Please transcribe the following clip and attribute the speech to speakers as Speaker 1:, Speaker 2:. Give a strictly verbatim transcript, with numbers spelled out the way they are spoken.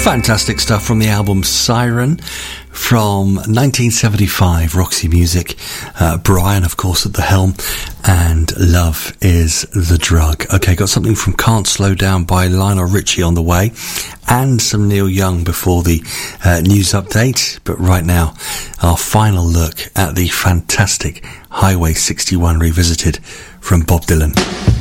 Speaker 1: Fantastic stuff from the album Siren from nineteen seventy-five, Roxy Music. Uh, Brian, of course, at the helm, and Love is the Drug. Okay, got something from Can't Slow Down by Lionel Richie on the way, and some Neil Young before the uh, news update. But right now, our final look at the fantastic Highway sixty-one Revisited from Bob Dylan.